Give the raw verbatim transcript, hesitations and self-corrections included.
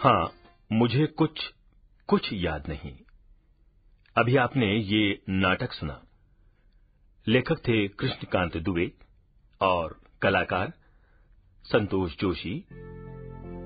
हाँ, मुझे कुछ कुछ याद नहीं। अभी आपने ये नाटक सुना। लेखक थे कृष्णकांत दुबे और कलाकार संतोष जोशी,